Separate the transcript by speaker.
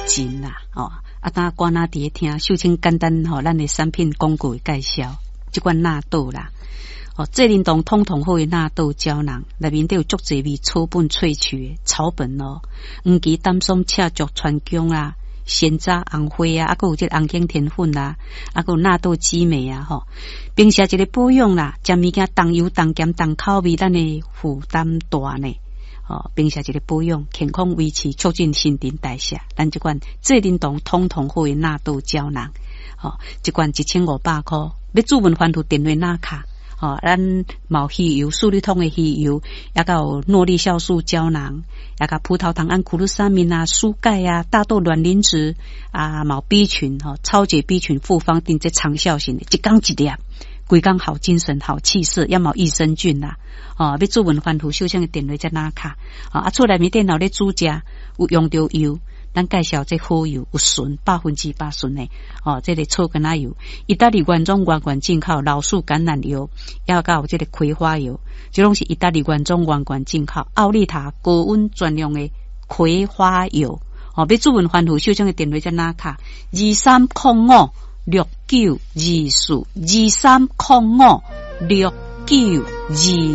Speaker 1: 真啦当官仔伫听，秀清简单咱的产品广告介绍，即款纳豆啦。这林动通通好的纳豆胶囊，内面都有足侪味草本萃取的草本黄芪、丹松、赤竹、川芎啦、鲜榨、红花啊，还有这红景天粉啦，还有纳豆激酶啊并且一个保养啦，将物件重油、重咸、重口味，咱的负担大呢。并且一个保养、健康维持、促进新陈代谢，咱这款这林动通通好的纳豆胶囊，一罐1500块，要主文番图电话那卡。咱毛鱼油、素利通的鱼油，也有诺丽酵素胶囊，也有葡萄糖胺苦鲁沙明啊、蔬钙啊、大豆卵磷脂啊、毛 B 群超解 B 群复方定这长效型的，一缸一粒，规缸好精神、好气色，也毛益生菌啦。要做文番图秀香的电话在哪卡？厝内面电脑咧煮食有用到油。咱介绍这好油有纯100%纯的这个草根仔油，意大利原装原进口老树橄榄油，也有这个葵花油，这拢是意大利原装原进口奥利塔高温专用的葵花油。要做文番图秀香的电话在哪卡？2305692423056924。